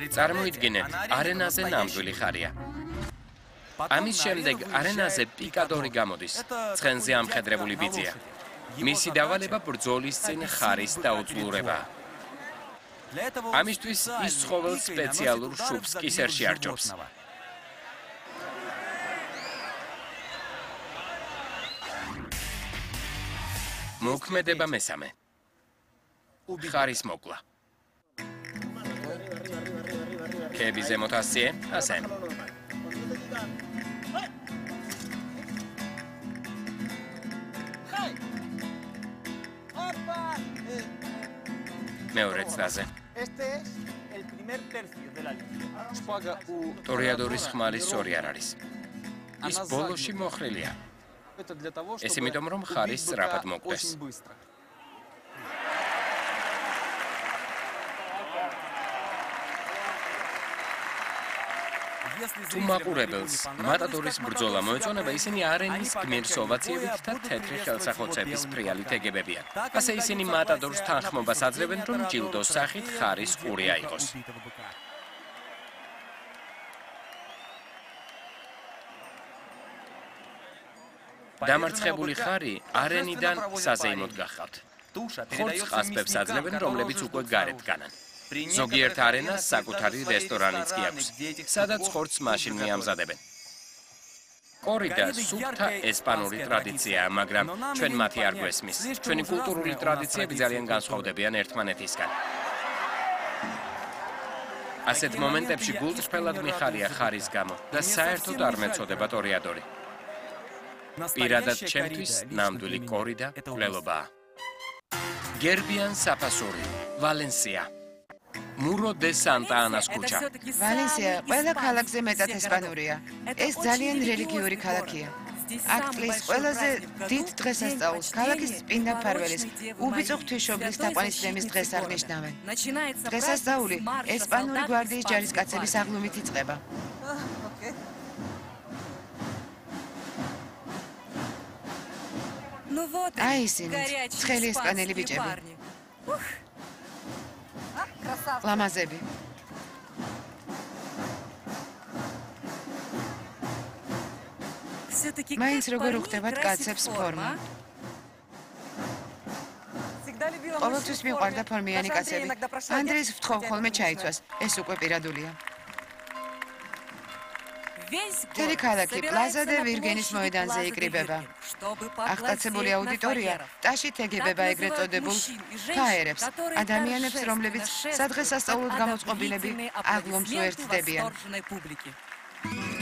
წარმოიდგინეთ, არენაზე ნამდვილი ხარია. ამის შემდეგ არენაზე პიკადორი გამოდის, ცხენზე ამხედრებული ბიძია. მისი დავალება ბრძოლის წინ ხარის დაუძლურებაა. ამისთვის ის ცხოველს სპეციალურ შუბს კისერში არჩობს. მოქმედება მესამე. ხარის მოკლა. ქები ზემოთ ასწიე, ასე. მეორე წრაზე. ტორიადორის ხმალი სწორი არ არის. ის ბოლოში მოხრილია. ეს იმიტომ, რომ ხარი სწრაფად მოკვდეს. თუ მაყურებელს მატადორის ბრძოლა მოეწონება, ისინი არენის გმირს ოვაციებით და თეთრი ხელსახოცების ფრიალით ეგებებიან. ასე ისინი მატადორს თანხმობას აძლევენ, რომ ჯილდოს სახით ხარის ყური აიღოს. დამარცხებული ხარი არენიდან საზეიმოდ გახავთ. ხორცს ყასპებს აძლევენ, რომლებიც უკვე გარეთ დგანან. ზოგიერთ არენას საკუთარი რესტორანიც კი აქვს, სადაც ხორცს მაშინ მიამზადებენ. კორიდა სუფთა ესპანური ტრადიციაა, მაგრამ ჩვენ მათი არ გვესმის. ჩვენი კულტურული ტრადიციები ძალიან განსხვავდებიან ერთმანეთისგან. ასეთ მომენტებში გულწრფელად მიხარია ხარის გამო და საერთოდ არ მეწოდება ტორიადორი. პირადად ჩემთვის ნამდვილი კორიდა მკვლელობაა. გერბიან საფასური, ვალენსია. მურო დე სანტა ანას ქუჩა. ვალენსია ყველა ქალაქზე მეტად ესპანურია. ეს ძალიან რელიგიური ქალაქია. აქ წლის ყველაზე დიდ დღესასწაულს, ქალაქის წმინდა მფარველის, უბიწო ღვთისმშობლის თაყვანისმცემის დღეს აღნიშნავენ. დღესასწაული ესპანური გვარდიის ჯარისკაცების აღლუმით იწყება. აი ისინი, ცხელი ესპანელი ბიჭები. ლამაზები. მაინც როგორ უხდებათ კაცებს ფორმა. ყოველთვის მიყვარდა ფორმიანი კაცები. ანდრეის ვთხოვ ხოლმე ჩაიცვას, ეს უკვე პირადულია. მთელი ქალაქი პლაზა დე ვირგენის მოედანზე იკრიბება. აღტაცებული აუდიტორია ტაშით ეგებება ეგრეთ წოდებულ ფაერებს, ადამიანებს, რომლებიც სადღესასწაულოდ გამოწყობილები აღლომს უერთდებიან.